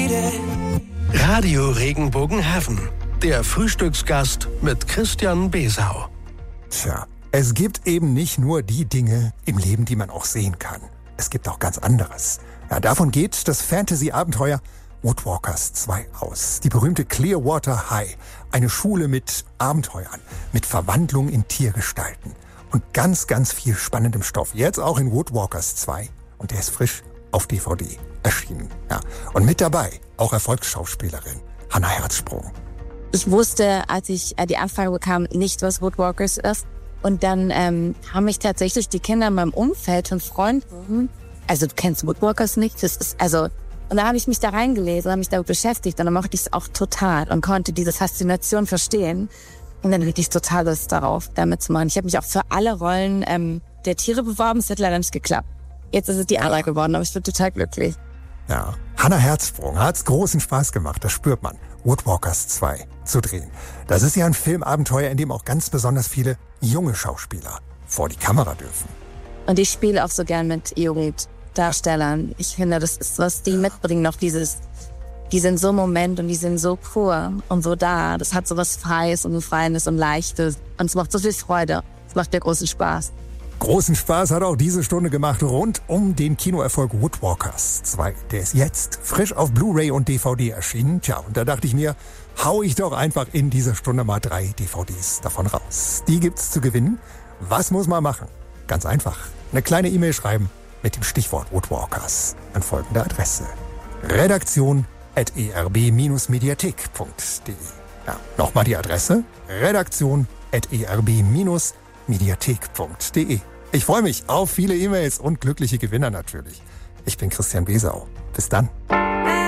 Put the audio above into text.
Radio Regenbogen-Heaven. Der Frühstücksgast mit Christian Besau. Tja, es gibt eben nicht nur die Dinge im Leben, die man auch sehen kann. Es gibt auch ganz anderes. Ja, davon geht das Fantasy-Abenteuer Woodwalkers 2 aus. Die berühmte Clearwater High. Eine Schule mit Abenteuern, mit Verwandlung in Tiergestalten. Und ganz, ganz viel spannendem Stoff. Jetzt auch in Woodwalkers 2. Und der ist frisch auf DVD erschienen. Ja. Und mit dabei auch Erfolgsschauspielerin Hannah Herzsprung. Ich wusste, als ich die Anfrage bekam, nicht, was Woodwalkers ist. Und dann haben mich tatsächlich die Kinder in meinem Umfeld und Freunden, also du kennst Woodwalkers nicht, das ist, also, und da habe ich mich da reingelesen, habe mich damit beschäftigt und dann mochte ich es auch total und konnte diese Faszination verstehen. Und dann hatte ich total Lust darauf, damit zu machen. Ich habe mich auch für alle Rollen der Tiere beworben, es hat leider nicht geklappt. Jetzt ist es die Anna geworden, aber ich bin total glücklich. Ja, Hannah Herzsprung hat's großen Spaß gemacht, das spürt man. Woodwalkers 2 zu drehen. Das ist ja ein Filmabenteuer, in dem auch ganz besonders viele junge Schauspieler vor die Kamera dürfen. Und ich spiele auch so gern mit Jugenddarstellern. Ich finde, das ist, was die mitbringen, noch dieses, die sind so im Moment und die sind so pur und so da. Das hat so was Freies und Befreiendes und Leichtes. Und es macht so viel Freude. Es macht mir großen Spaß. Großen Spaß hat auch diese Stunde gemacht rund um den Kinoerfolg Woodwalkers 2. Der ist jetzt frisch auf Blu-ray und DVD erschienen. Tja, und da dachte ich mir, hau ich doch einfach in dieser Stunde mal 3 DVDs davon raus. Die gibt's zu gewinnen. Was muss man machen? Ganz einfach. Eine kleine E-Mail schreiben mit dem Stichwort Woodwalkers an folgende Adresse: redaktion@erb-mediathek.de. Ja, nochmal die Adresse: redaktion@erb-mediathek.de. Ich freue mich auf viele E-Mails und glückliche Gewinner natürlich. Ich bin Christian Besau. Bis dann.